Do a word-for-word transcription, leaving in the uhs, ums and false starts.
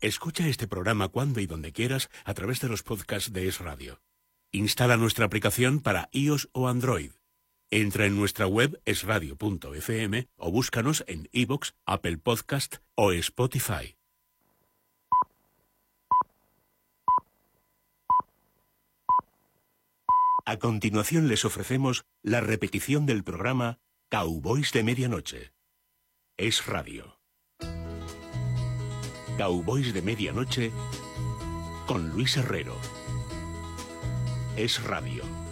Escucha este programa cuando y donde quieras a través de los podcasts de Es Radio. Instala nuestra aplicación para iOS o Android. Entra en nuestra web es radio punto efe eme o búscanos en iVoox, Apple Podcast o Spotify. A continuación les ofrecemos la repetición del programa Cowboys de Medianoche. Es Radio. Cowboys de Medianoche con Luis Herrero. Es Radio.